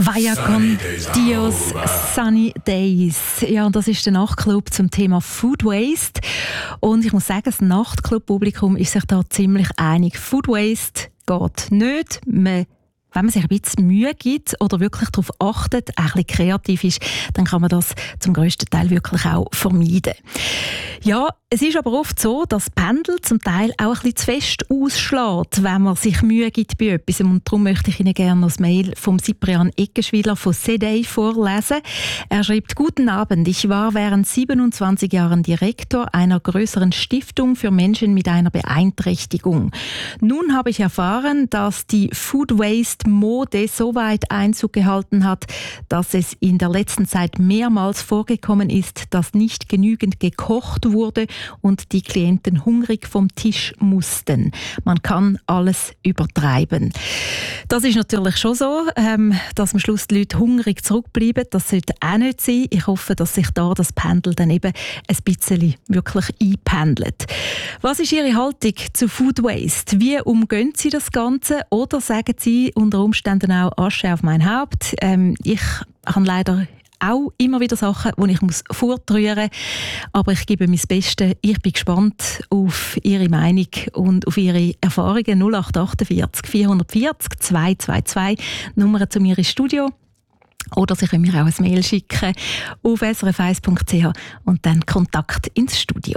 Vaya con Dios, Sunny Days. Ja, und das ist der Nachtclub zum Thema Food Waste. Und ich muss sagen, das Nachtclub-Publikum ist sich da ziemlich einig. Food Waste geht nicht. Wenn man sich ein bisschen Mühe gibt oder wirklich darauf achtet, ein bisschen kreativ ist, dann kann man das zum grössten Teil wirklich auch vermeiden. Ja, es ist aber oft so, dass Pendel zum Teil auch ein bisschen zu fest ausschlägt, wenn man sich Mühe gibt bei etwas. Und darum möchte ich Ihnen gerne das Mail vom Cyprian Eckenschwiler von CDI vorlesen. Er schreibt: Guten Abend, ich war während 27 Jahren Direktor einer größeren Stiftung für Menschen mit einer Beeinträchtigung. Nun habe ich erfahren, dass die Food Waste Mode so weit Einzug gehalten hat, dass es in der letzten Zeit mehrmals vorgekommen ist, dass nicht genügend gekocht wurde und die Klienten hungrig vom Tisch mussten. Man kann alles übertreiben. Das ist natürlich schon so, dass am Schluss die Leute hungrig zurückbleiben. Das sollte auch nicht sein. Ich hoffe, dass sich da das Pendel dann eben ein bisschen wirklich einpendelt. Was ist Ihre Haltung zu Food Waste? Wie umgehen Sie das Ganze? Oder sagen Sie unter Umständen auch Asche auf mein Haupt? Ich habe leider auch immer wieder Sachen, die ich fortrühren muss. Aber ich gebe mein Bestes. Ich bin gespannt auf Ihre Meinung und auf Ihre Erfahrungen. 0848 440 222, Nummer zu mir ins Studio. Oder Sie können mir auch ein Mail schicken auf srf1.ch und dann Kontakt ins Studio.